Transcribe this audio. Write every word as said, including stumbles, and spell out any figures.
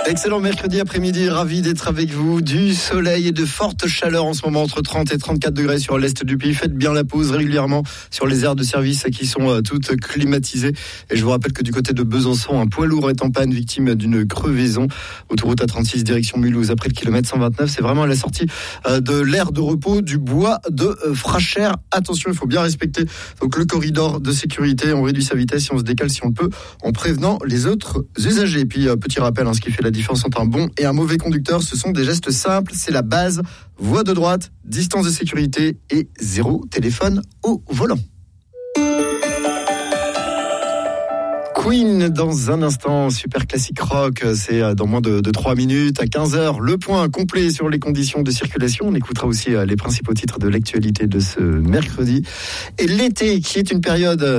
Excellent mercredi après-midi, ravi d'être avec vous. Du soleil et de fortes chaleurs en ce moment, entre trente et trente-quatre degrés sur l'est du pays. Faites bien la pause régulièrement sur les aires de service qui sont toutes climatisées. Et je vous rappelle que du côté de Besançon, un poids lourd est en panne, victime d'une crevaison. Autoroute A trente-six, direction Mulhouse, après le kilomètre cent vingt-neuf. C'est vraiment à la sortie de l'aire de repos du bois de Frachères. Attention, il faut bien respecter donc le corridor de sécurité. On réduit sa vitesse si on se décale, si on le peut, en prévenant les autres usagers. Et puis, petit rappel, hein, ce qui fait la différence entre un bon et un mauvais conducteur, ce sont des gestes simples, c'est la base. Voie de droite, distance de sécurité et zéro téléphone au volant. Queen dans un instant, super classique rock, c'est dans moins de, de trois minutes à quinze heures. Le point complet sur les conditions de circulation. On écoutera aussi les principaux titres de l'actualité de ce mercredi. Et l'été qui est une période